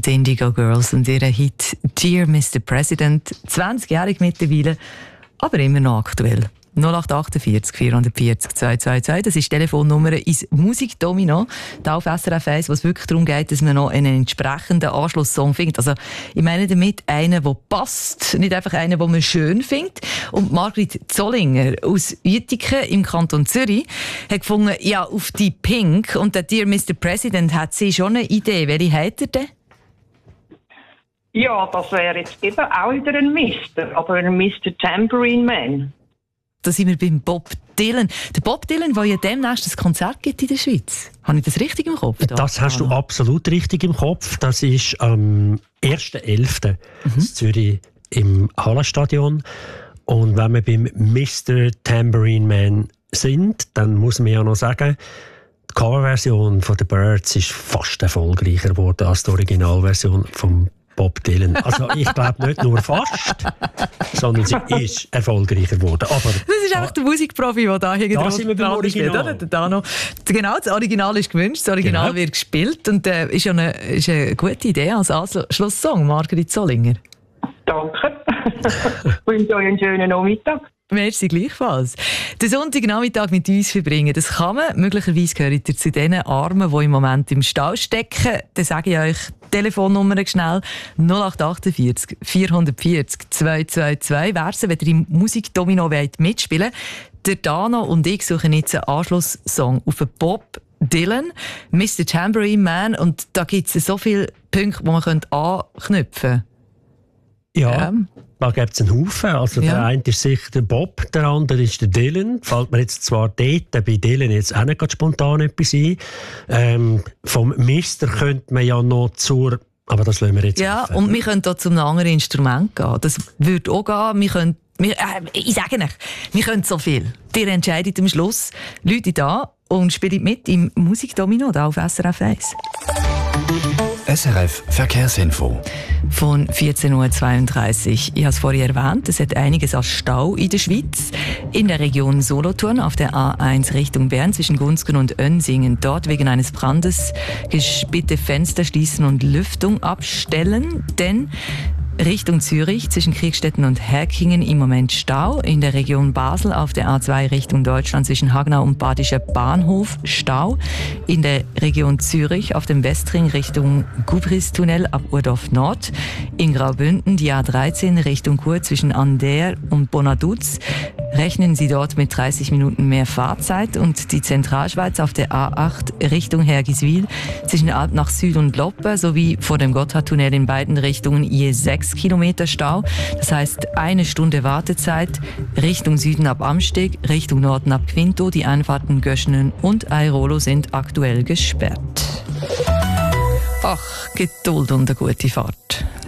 die Indigo Girls und ihren Hit «Dear Mr. President», 20-jährig mittlerweile, aber immer noch aktuell. 0848 440 222, das ist die Telefonnummer ins Musikdomino, da auf SRF 1, wo es wirklich darum geht, dass man noch einen entsprechenden Anschlusssong findet. Also ich meine damit einen, der passt, nicht einfach einen, den man schön findet. Und Margrit Zollinger aus Uetiken im Kanton Zürich hat gefunden, ja, auf die Pink und der «Dear Mr. President» hat sie schon eine Idee. Welche hat er denn? Ja, das wäre jetzt eben auch wieder ein Mister, aber ein Mr. Tambourine Man. Da sind wir beim Bob Dylan. Der Bob Dylan, der ja demnächst ein Konzert gibt in der Schweiz. Habe ich das richtig im Kopf? Das hast du absolut richtig im Kopf. Das ist am 1.11. in Zürich im Hallenstadion. Und wenn wir beim Mr. Tambourine Man sind, dann muss man ja noch sagen, die Coverversion von The Birds ist fast erfolgreicher geworden als die Originalversion vom Bob Dylan. Also ich glaube nicht nur fast, sondern sie ist erfolgreicher geworden. Aber das ist einfach der Musikprofi, der da hier sind wir beim Original. Genau, das Original ist gewünscht, das Original wird gespielt und ist ja ist eine gute Idee als Anschlusssong, Margrit Zollinger. Danke. Ich wünsche euch einen schönen Nachmittag. Merci gleichfalls. Den Sonntagnachmittag mit uns verbringen, das kann man. Möglicherweise gehört ihr zu den Armen, die im Moment im Stau stecken. Dann sage ich euch die Telefonnummer schnell: 0848 440 222. Wer wenn ihr im Musikdomino mitspielen wollt, der Dano und ich suchen jetzt einen Anschlusssong auf einen Bob Dylan, Mr. Tambourine Man. Und da gibt es so viele Punkte, die man anknüpfen könnte. Ja, da gibt es einen Haufen. Also der eine ist sicher der Bob, der andere ist der Dylan. Fällt mir jetzt zwar dort bei Dylan jetzt auch nicht spontan etwas ein. Vom Mister könnte man ja noch zur... Aber das lassen wir jetzt auf. Und wir können hier zum anderen Instrument gehen. Das würde auch gehen. Ich sage nicht, wir können so viel. Ihr entscheidet am Schluss. Leute da und spielt mit im Musikdomino da auf SRF 1. SRF Verkehrsinfo. Von 14.32 Uhr. Ich habe es vorhin erwähnt, es hat einiges an Stau in der Schweiz. In der Region Solothurn auf der A1 Richtung Bern zwischen Gunzgen und Önsingen. Dort wegen eines Brandes bitte Fenster schließen und Lüftung abstellen. Denn Richtung Zürich zwischen Kriegstetten und Herkingen im Moment Stau. In der Region Basel auf der A2 Richtung Deutschland zwischen Hagnau und Badischer Bahnhof Stau. In der Region Zürich auf dem Westring Richtung Gubristunnel ab Urdorf Nord. In Graubünden die A13 Richtung Chur zwischen Ander und Bonaduz. Rechnen Sie dort mit 30 Minuten mehr Fahrzeit. Und die Zentralschweiz auf der A8 Richtung Hergiswil zwischen Alp nach Süd und Loppe sowie vor dem Gotthardtunnel in beiden Richtungen je 6 Kilometer Stau. Das heißt 1 Stunde Wartezeit. Richtung Süden ab Amsteg, Richtung Norden ab Quinto. Die Einfahrten Göschenen und Airolo sind aktuell gesperrt. Ach, Geduld und eine gute Fahrt.